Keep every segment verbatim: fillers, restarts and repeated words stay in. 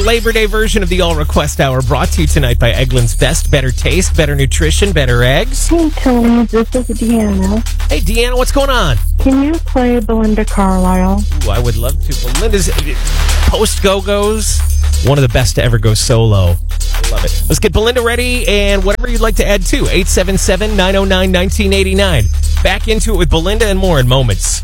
Labor Day version of the All Request Hour, brought to you tonight by Eggland's Best. Better taste, better nutrition, better eggs. Hey, Tony, this is Deanna. Hey, Deanna, what's going on? Can you play Belinda Carlisle? Ooh, I would love to. Belinda's post Go-Go's, one of the best to ever go solo. I love it. Let's get Belinda ready, and whatever you'd like to add to, eight seven seven, nine oh nine, one nine eight nine. Back into it with Belinda and more in moments.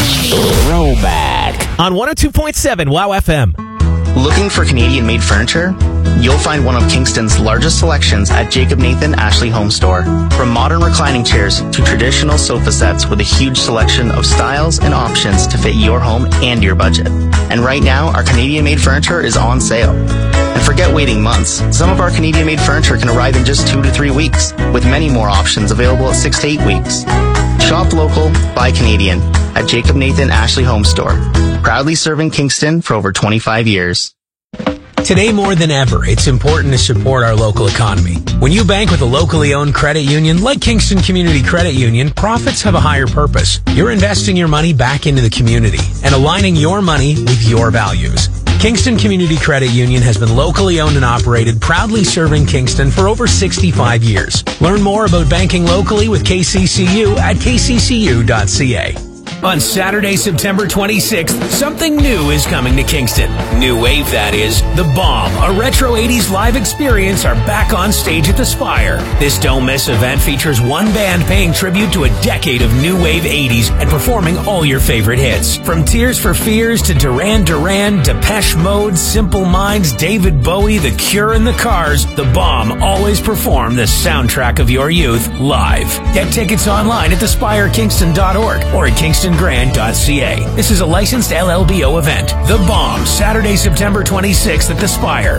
Throwback. On one oh two point seven Wow F M. Looking for Canadian-made furniture? You'll find one of Kingston's largest selections at Jacob Nathan Ashley Home Store. From modern reclining chairs to traditional sofa sets with a huge selection of styles and options to fit your home and your budget. And right now, our Canadian-made furniture is on sale. And forget waiting months. Some of our Canadian-made furniture can arrive in just two to three weeks, with many more options available at six to eight weeks. Shop local, buy Canadian at Jacob Nathan Ashley Home Store. Proudly serving Kingston for over twenty-five years. Today more than ever, it's important to support our local economy. When you bank with a locally owned credit union like Kingston Community Credit Union, profits have a higher purpose. You're investing your money back into the community and aligning your money with your values. Kingston Community Credit Union has been locally owned and operated, proudly serving Kingston for over sixty-five years. Learn more about banking locally with K C C U at k c c u dot c a. On Saturday, September twenty-sixth, something new is coming to Kingston. New Wave, that is. The Bomb, a retro eighties live experience, are back on stage at the Spire. This don't-miss event features one band paying tribute to a decade of New Wave eighties and performing all your favorite hits. From Tears for Fears to Duran Duran, Depeche Mode, Simple Minds, David Bowie, The Cure, and The Cars, The Bomb always perform the soundtrack of your youth live. Get tickets online at the spire kingston dot org or at kingston grand dot c a. This is a licensed L L B O event. The Bomb, Saturday, September twenty-sixth at the Spire.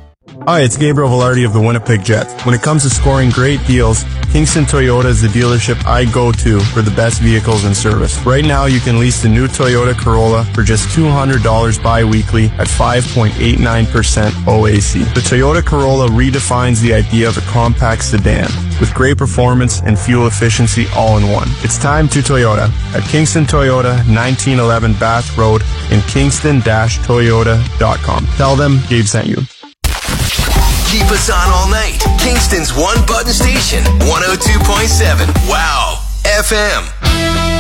Hi, it's Gabriel Velarde of the Winnipeg Jets. When it comes to scoring great deals, Kingston Toyota is the dealership I go to for the best vehicles and service. Right now, you can lease the new Toyota Corolla for just two hundred dollars bi-weekly at five point eight nine percent O A C. The Toyota Corolla redefines the idea of a compact sedan with great performance and fuel efficiency all in one. It's time to Toyota at Kingston Toyota, nineteen eleven Bath Road in kingston dash toyota dot com. Tell them Gabe sent you. Keep us on all night. Kingston's one button station, one oh two point seven Wow F M.